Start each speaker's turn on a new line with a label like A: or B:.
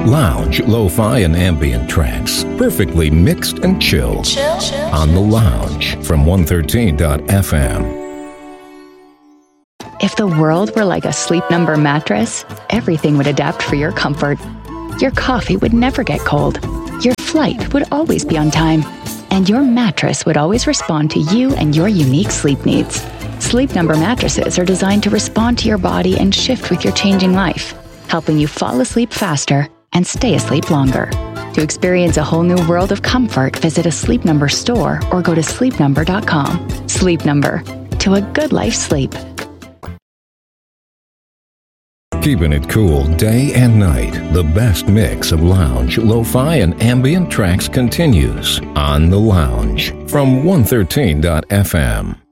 A: Lounge, lo-fi, and ambient tracks, perfectly mixed and chilled. On the Lounge from 113.fm.
B: If the world were like a Sleep Number mattress, everything would adapt for your comfort. Your coffee would never get cold. Your flight would always be on time. And your mattress would always respond to you and your unique sleep needs. Sleep Number mattresses are designed to respond to your body and shift with your changing life, helping you fall asleep faster and stay asleep longer. To experience a whole new world of comfort, visit a Sleep Number store or go to sleepnumber.com. Sleep Number. To a good life sleep.
A: Keeping it cool day and night, the best mix of lounge, lo-fi, and ambient tracks continues on The Lounge from 113.fm.